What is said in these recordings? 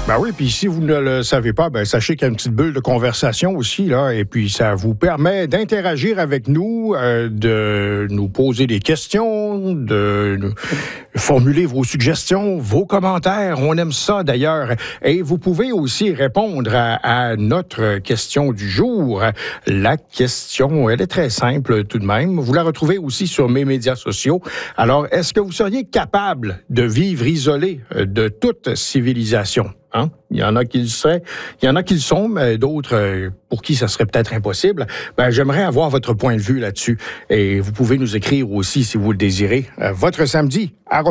Ben oui, puis si vous ne le savez pas, ben sachez qu'il y a une petite bulle de conversation aussi, là, et puis ça vous permet d'interagir avec nous, de nous poser des questions, de formuler vos suggestions, vos commentaires. On aime ça d'ailleurs. Et vous pouvez aussi répondre à notre question du jour. La question, elle est très simple tout de même. Vous la retrouvez aussi sur mes médias sociaux. Alors, est-ce que vous seriez capable de vivre isolé de toute civilisation? Hein? Il y en a qui le seraient, il y en a qui le sont, mais d'autres pour qui ça serait peut-être impossible. Ben, j'aimerais avoir votre point de vue là-dessus. Et vous pouvez nous écrire aussi, si vous le désirez, votre samedi,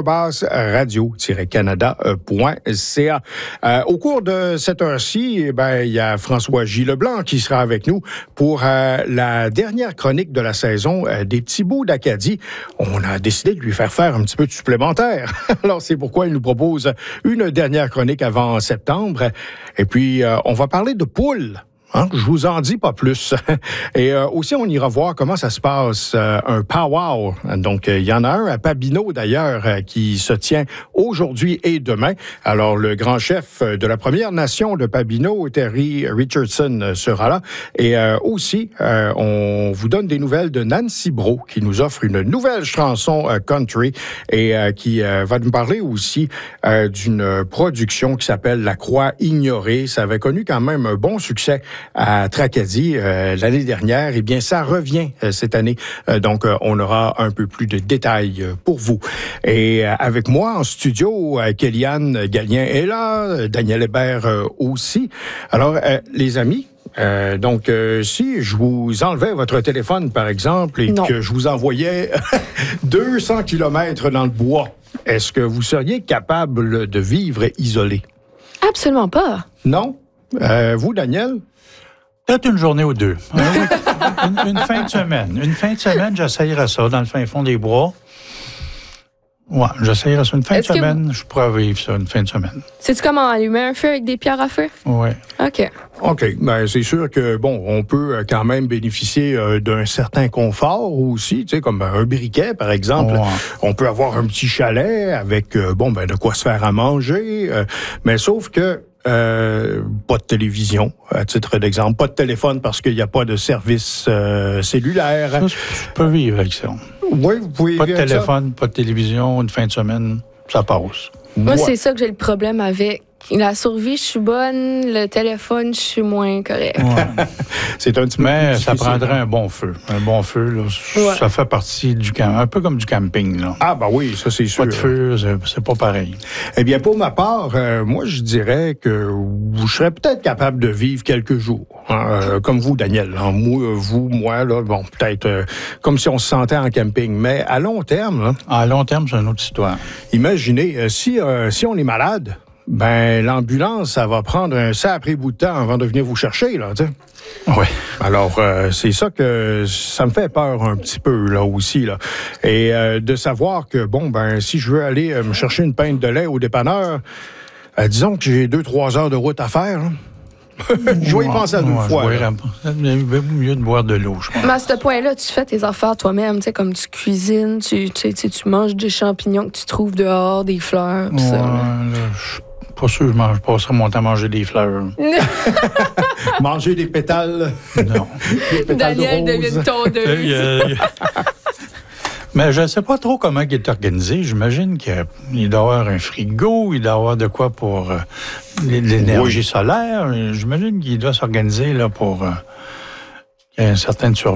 @radio-canada.ca. Au cours de cette heure-ci, ben, il y a François J. Leblanc qui sera avec nous pour la dernière chronique de la saison des petits bouts d'Acadie. On a décidé de lui faire un petit peu de supplémentaire. Alors, c'est pourquoi il nous propose une dernière chronique avant septembre. Et puis, on va parler de poules. Hein? Je vous en dis pas plus. Et aussi, on ira voir comment ça se passe, un powwow. Donc, il y en a un à Pabineau, d'ailleurs, qui se tient aujourd'hui et demain. Alors, le grand chef de la Première Nation de Pabineau, Terry Richardson, sera là. Et aussi, on vous donne des nouvelles de Nancy Brault, qui nous offre une nouvelle chanson country et qui va nous parler aussi d'une production qui s'appelle La Croix ignorée. Ça avait connu quand même un bon succès à Tracadie l'année dernière. Eh bien, ça revient cette année. Donc, on aura un peu plus de détails pour vous. Et avec moi en studio, Kéliane Gallien est là, Daniel Hébert aussi. Alors, les amis, donc, si je vous enlevais votre téléphone, par exemple, et que je vous envoyais 200 kilomètres dans le bois, est-ce que vous seriez capable de vivre isolé? Absolument pas. Non? Vous, Daniel? Peut-être une journée ou deux. Une fin de semaine. Une fin de semaine, j'essayerais ça dans le fin fond des bois. Ouais, j'essayerais ça. Une fin de semaine, je pourrais vivre ça, une fin de semaine. C'est-tu comment allumer un feu avec des pierres à feu? Oui. OK. OK. Ben, c'est sûr que, bon, on peut quand même bénéficier d'un certain confort aussi, tu sais, comme un briquet, par exemple. Ouais. On peut avoir un petit chalet avec, de quoi se faire à manger. Mais sauf que, pas de télévision, à titre d'exemple. Pas de téléphone parce qu'il n'y a pas de service cellulaire. Ça, je peux vivre avec ça. Oui, vous pouvez pas de téléphone, pas de télévision, une fin de semaine, ça passe. Moi, c'est ça que j'ai le problème avec. La survie, je suis bonne. Le téléphone, je suis moins correct. Ouais. C'est un petit peu Mais ça prendrait un bon feu. Un bon feu, là, ça fait partie du camp, un peu comme du camping. Là. Ah, ben oui, ça, c'est sûr. Pas de feu, c'est pas pareil. Eh bien, pour ma part, moi, je dirais que je serais peut-être capable de vivre quelques jours. Hein, comme vous, Daniel. Hein, moi, là, bon, peut-être comme si on se sentait en camping. Mais à long terme... Là, à long terme, c'est une autre histoire. Imaginez, si on est malade... Ben, l'ambulance, ça va prendre un sacré bout de temps avant de venir vous chercher, là, tu sais. Oui. Alors, c'est ça que ça me fait peur un petit peu, là, aussi, là. Et de savoir que, bon, ben, si je veux aller me chercher une pinte de lait au dépanneur, disons que j'ai 2-3 heures de route à faire, là. Je vais y penser à deux fois. C'est mieux de boire de l'eau, je pense. Mais à ce point-là, tu fais tes affaires toi-même, tu sais, comme tu cuisines, tu manges des champignons que tu trouves dehors, des fleurs, tout ça. Pas sûr, je passerai mon temps à manger des fleurs. Manger des pétales. Non. Des pétales Daniel de rose. devient tondeuse. Mais je ne sais pas trop comment il est organisé. J'imagine qu'il doit y avoir un frigo, il doit y avoir de quoi pour l'énergie solaire. J'imagine qu'il doit s'organiser là, pour qu'il y ait une certaine survie.